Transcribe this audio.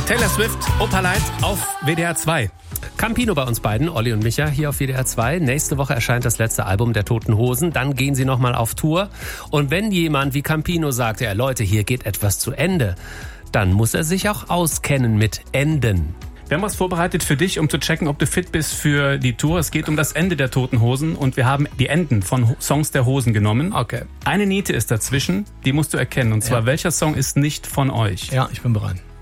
Taylor Swift, Opalite auf WDR 2. Campino bei uns beiden, Olli und Micha, hier auf WDR 2. Nächste Woche erscheint das letzte Album der Toten Hosen. Dann gehen sie nochmal auf Tour. Und wenn jemand wie Campino sagt, ja Leute, hier geht etwas zu Ende, dann muss er sich auch auskennen mit Enden. Wir haben was vorbereitet für dich, um zu checken, ob du fit bist für die Tour. Es geht um das Ende der Toten Hosen und wir haben die Enden von Songs der Hosen genommen. Okay. Eine Niete ist dazwischen, die musst du erkennen. Und zwar, welcher Song ist nicht von euch? Ja, ich bin bereit.